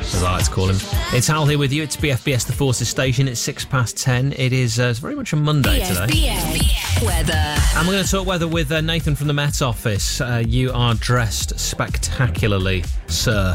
as I like to call him. It's Hal here with you. It's BFBS The Forces station. It's 10:06. It is very much a Monday today. BFBS weather. And we're going to talk weather with Nathan from the Met Office. You are dressed spectacularly, sir.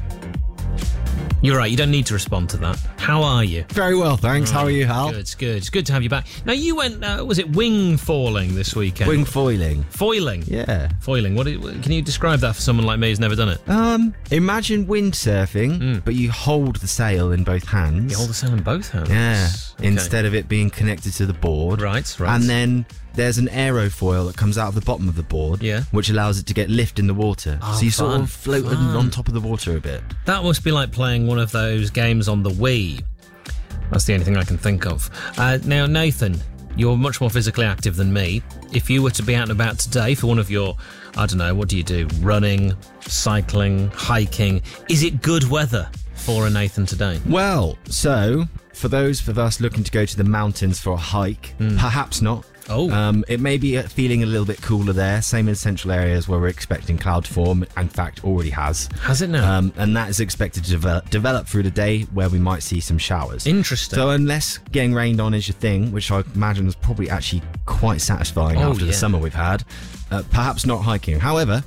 You're right, you don't need to respond to that. How are you? Very well, thanks. How are you, Hal? Good, it's good. It's good to have you back. Now, you went, was it wing falling this weekend? Wing foiling. Foiling? Yeah. Foiling. Can you describe that for someone like me who's never done it? Imagine windsurfing, but you hold the sail in both hands. You hold the sail in both hands? Yeah. Okay. Instead of it being connected to the board. Right. And then there's an aerofoil that comes out of the bottom of the board, which allows it to get lift in the water. Oh, so you sort of float on top of the water a bit. That must be like playing one of those games on the Wii. That's the only thing I can think of. Now, Nathan, you're much more physically active than me. If you were to be out and about today for one of your, I don't know, what do you do? Running, cycling, hiking. Is it good weather for a Nathan today? Well, so for those of us looking to go to the mountains for a hike, perhaps not. It may be feeling a little bit cooler there, same in central areas where we're expecting cloud to form. In fact, already has. Has it now? And that is expected to develop through the day, where we might see some showers. Interesting. So unless getting rained on is your thing, which I imagine is probably actually quite satisfying after the summer we've had, perhaps not hiking. However,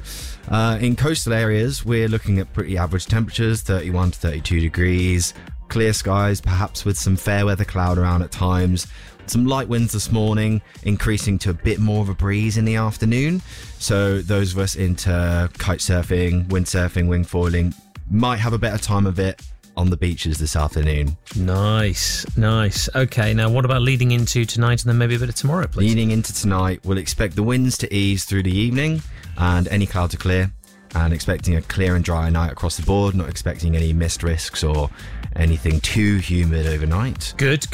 in coastal areas, we're looking at pretty average temperatures, 31 to 32 degrees, clear skies, perhaps with some fair weather cloud around at times. Some light winds this morning, increasing to a bit more of a breeze in the afternoon. So those of us into kite surfing, windsurfing, wing foiling might have a better time of it on the beaches this afternoon. Nice. Okay, now what about leading into tonight and then maybe a bit of tomorrow, please? Leading into tonight, we'll expect the winds to ease through the evening and any clouds to clear, and expecting a clear and dry night across the board, not expecting any mist risks or anything too humid overnight. Good.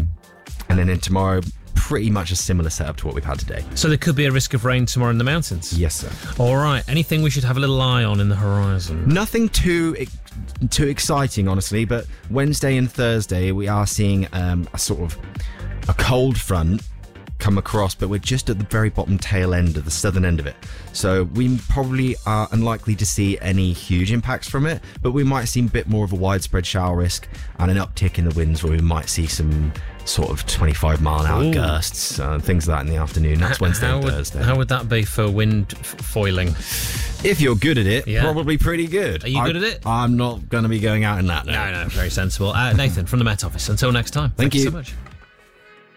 And then in tomorrow, pretty much a similar setup to what we've had today. So there could be a risk of rain tomorrow in the mountains? Yes, sir. All right. Anything we should have a little eye on in the horizon? Nothing too exciting, honestly, but Wednesday and Thursday we are seeing a sort of a cold front come across, but we're just at the very bottom tail end of the southern end of it. So we probably are unlikely to see any huge impacts from it, but we might see a bit more of a widespread shower risk and an uptick in the winds where we might see some sort of 25-mile-an-hour gusts, things like that in the afternoon. That's Wednesday and Thursday. How would that be for wind foiling? If you're good at it, probably pretty good. Are you good at it? I'm not going to be going out in that now. No, very sensible. Nathan from the Met Office. Until next time. Thank you so much.